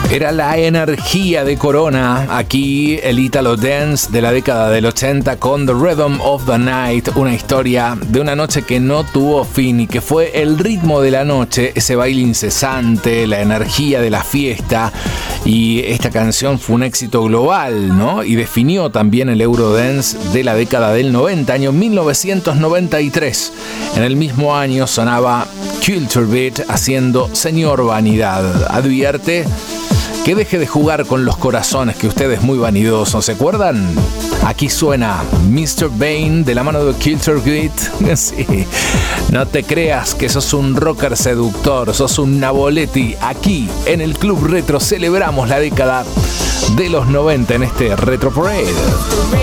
Era la energía de Corona. Aquí el Italo Dance de la década del 80 con The Rhythm of the Night, una historia de una noche que no tuvo fin y que fue el ritmo de la noche, ese baile incesante, la energía de la fiesta. Y esta canción fue un éxito global, ¿no? Y definió también el Eurodance de la década del 90, año 1993. En el mismo año sonaba Culture Beat haciendo Señor Vanidad. Advierte que deje de jugar con los corazones, que usted es muy vanidoso. ¿Se acuerdan? Aquí suena Mr. Bane de la mano de Culture Beat. Sí. No te creas que sos un rocker seductor, sos un Naboletti. Aquí en el Club Retro celebramos la década de los 90 en este Retro Parade.